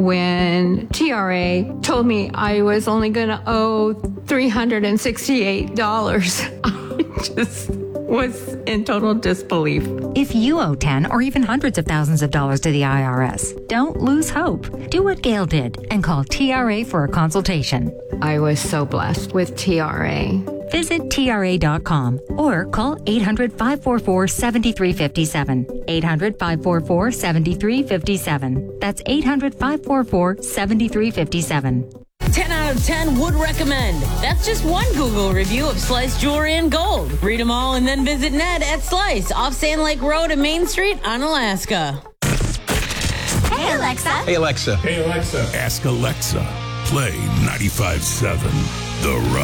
when TRA told me I was only going to owe $368. I just was in total disbelief. If you owe 10 or even hundreds of thousands of dollars to the IRS, don't lose hope. Do what Gail did and call TRA for a consultation. I was so blessed with TRA. Visit TRA.com or call 800-544-7357. 800-544-7357. That's 800-544-7357. 10 out of 10 would recommend. That's just one Google review of Slice Jewelry and Gold. Read them all and then visit Ned at Slice off Sand Lake Road and Main Street on Alaska. Hey, Alexa. Hey, Alexa. Hey, Alexa. Ask Alexa. Play 95.7 The Rock.